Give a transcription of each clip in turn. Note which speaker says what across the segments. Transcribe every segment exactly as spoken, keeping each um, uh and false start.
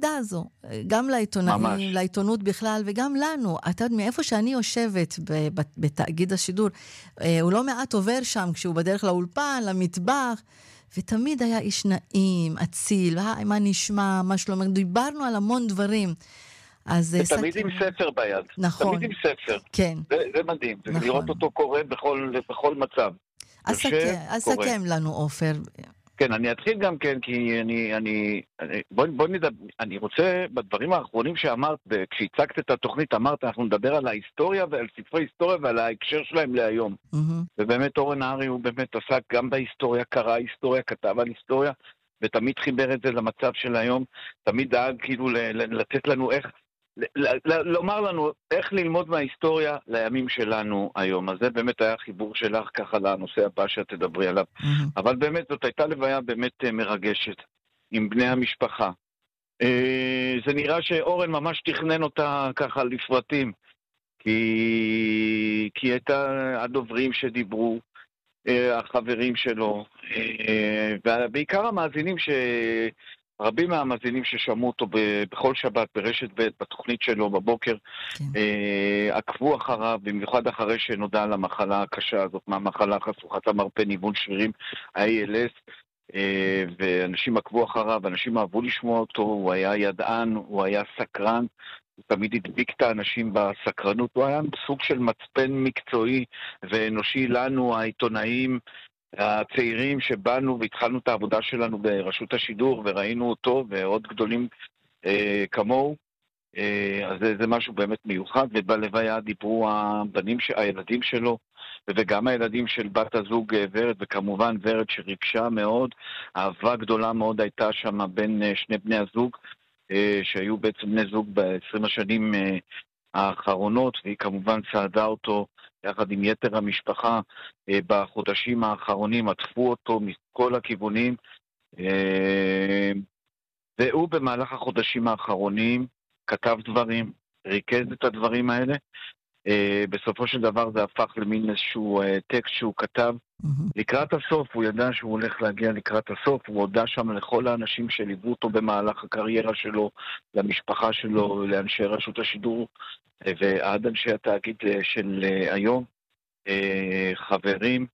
Speaker 1: העובדה הזו, גם לעיתונאים, לעיתונות בכלל, וגם לנו. אתה יודע, מאיפה שאני יושבת בתאגיד השידור, הוא לא מעט עובר שם, כשהוא בדרך לאולפן, למטבח, ותמיד היה איש נעים, אציל, מה נשמע, מה שלומך, דיברנו על המון דברים.
Speaker 2: ותמיד עם ספר ביד.
Speaker 1: נכון.
Speaker 2: תמיד עם ספר.
Speaker 1: כן.
Speaker 2: זה מדהים, לראות אותו קורה בכל מצב.
Speaker 1: אז סכם לנו, עופר.
Speaker 2: כן, אני אתחיל גם כן, כי אני, אני, בוא, בוא נדבר, אני רוצה, בדברים האחרונים שאמרת, כשהצגת את התוכנית, אמרת, אנחנו נדבר על ההיסטוריה ועל ספרי היסטוריה ועל ההקשר שלהם להיום. Mm-hmm. ובאמת אורן נהרי הוא באמת עסק גם בהיסטוריה, קרא היסטוריה, כתב על היסטוריה, ותמיד חיבר את זה למצב של היום, תמיד דאג כאילו לתת לנו איך, לומר לנו איך ללמוד מההיסטוריה לימים שלנו היום. אז זה באמת היה חיבור שלך ככה לנושא הבא שאת תדברי עליו. Mm-hmm. אבל באמת זאת הייתה לוויה באמת מרגשת עם בני המשפחה. זה נראה שאורן ממש תכנן אותה ככה לפרטים, כי, כי הייתה הדוברים שדיברו, החברים שלו, ובעיקר המאזינים ש... רבים מהמאזינים ששמעו אותו בכל שבת ברשת ב' בתוכנית שלו בבוקר, כן. עקבו אחריו, במיוחד אחרי שנודע על המחלה הקשה הזאת, מהמחלה חשוכת המרפא, ניוון שרירים, ה-איי אל אס, ואנשים עקבו אחריו, אנשים אהבו לשמוע אותו, הוא היה ידען, הוא היה סקרן, הוא תמיד הדביק את האנשים בסקרנות, הוא היה סוג של מצפן מקצועי ואנושי לנו, העיתונאים, הצעירים שבאנו והתחלנו את העבודה שלנו ברשות השידור וראינו אותו ועוד גדולים אה, כמוהו, אה, אז זה, זה משהו באמת מיוחד. ובלוויה דיברו הבנים, הילדים שלו וגם הילדים של בת הזוג ורד, וכמובן ורד שריגשה מאוד, אהבה גדולה מאוד הייתה שם בין שני בני הזוג אה, שהיו בעצם בני זוג ב-עשרים השנים אה, האחרונות, והיא כמובן צעדה אותו יחד עם יתר המשפחה בחודשים האחרונים, עטפו אותו מכל הכיוונים, והוא במהלך החודשים האחרונים כתב דברים, ריכז את הדברים האלה. בסופו של דבר זה הפך למין איזשהו טקסט שהוא כתב לקראת הסוף. הוא ידע שהוא הולך להגיע לקראת הסוף, הוא הודע שם לכל האנשים שליוו אותו במהלך הקריירה שלו, למשפחה שלו, לאנשי רשות השידור ועד אנשי התאגיד של היום, חברים,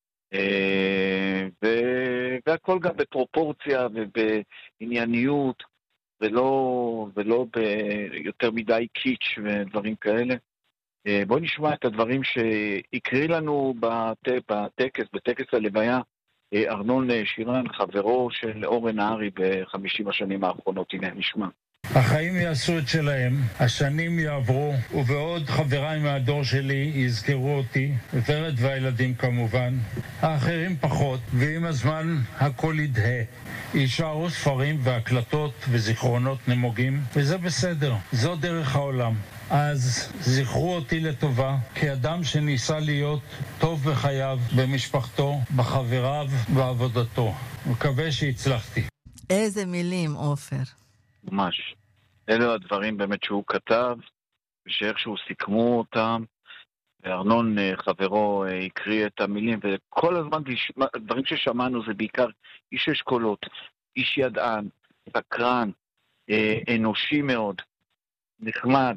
Speaker 2: והכל גם בפרופורציה ובענייניות, ולא, ולא ביותר מדי קיץ' ודברים כאלה. בואו נשמע את הדברים שהקריא לנו בטקס, בטקס הלוויה, ארנון שירן, חברו של אורן נהרי בחמישים השנים האחרונות. הנה, נשמע.
Speaker 3: החיים יעשו את שלהם, השנים יעברו, ובעוד חבריי מהדור שלי יזכרו אותי, ורד והילדים כמובן, האחרים פחות, ועם הזמן הכל ידהה. יישארו ספרים והקלטות וזיכרונות נמוגים, וזה בסדר, זו דרך העולם. אז זכרו אותי לטובה, כאדם שניסה להיות טוב בחייו, במשפחתו, בחבריו, בעבודתו. מקווה שהצלחתי.
Speaker 1: איזה מילים, עופר.
Speaker 2: ממש. אלו הדברים באמת שהוא כתב, ושאיכשהו סיכמו אותם, וארנון חברו הקריא את המילים, וכל הזמן דברים ששמענו זה בעיקר איש אשכולות, איש ידען, סקרן, אנושי מאוד, נחמד,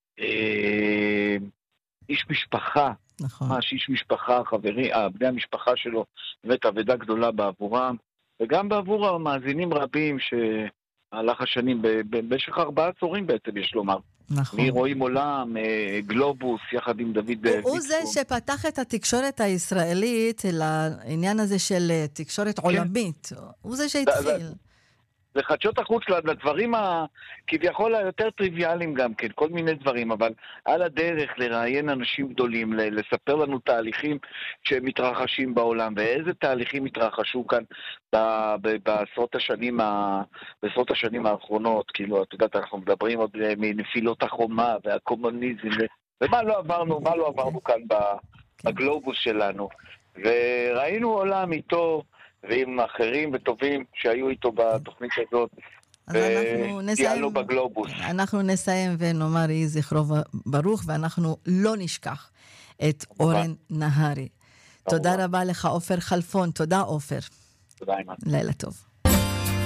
Speaker 2: איש משפחה,
Speaker 1: נכון.
Speaker 2: ממש איש משפחה, חברי, בני המשפחה שלו, באמת עבודה גדולה בעבורם, וגם בעבור המאזינים רבים ש... מהלך השנים, במשך ארבעה עשורים בעצם יש לומר.
Speaker 1: נכון.
Speaker 2: מרואים עולם, גלובוס, יחד עם דוד
Speaker 1: הוא, הוא זה שפתח את התקשורת הישראלית לעניין הזה של תקשורת כן. עולמית. הוא זה שהתחיל.
Speaker 2: לחדשות החוץ לדברים כביכול היותר טריוויאליים גם כן, כל מיני דברים, אבל על הדרך לראיין אנשים גדולים, לספר לנו תהליכים שמתרחשים בעולם, ואיזה תהליכים התרחשו כאן בעשרות השנים, בעשרות השנים האחרונות. כאילו, את יודעת, אנחנו מדברים עוד מנפילות החומה והקומוניזם, ומה לא עברנו, מה לא עברנו כאן בגלובוס שלנו. וראינו עולם איתו, ועם אחרים וטובים שהיו איתו בתוכנית הזאת, וטיילנו בגלובוס.
Speaker 1: אנחנו נסיים ונאמר יהי זכרו ברוך, ואנחנו לא נשכח את אורן נהרי. תודה רבה לך, עופר חלפון. תודה, עופר.
Speaker 2: תודה, אימן.
Speaker 1: לילה טוב.